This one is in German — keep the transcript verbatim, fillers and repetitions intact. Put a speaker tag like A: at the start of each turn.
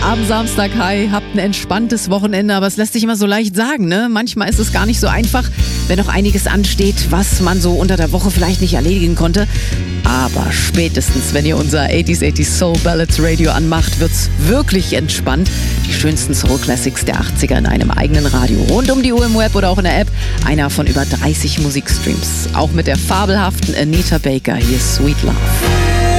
A: am Samstag. Hi, habt ein entspanntes Wochenende, aber es lässt sich immer so leicht sagen, ne? Manchmal ist es gar nicht so einfach, wenn noch einiges ansteht, was man so unter der Woche vielleicht nicht erledigen konnte. Aber spätestens, wenn ihr unser achtziger achtziger Soul Ballads Radio anmacht, wird's wirklich entspannt. Die schönsten Soul Classics der achtziger in einem eigenen Radio. Rund um die Uhr im Web oder auch in der App. Einer von über dreißig Musikstreams. Auch mit der fabelhaften Anita Baker. Hier ist Sweet Love.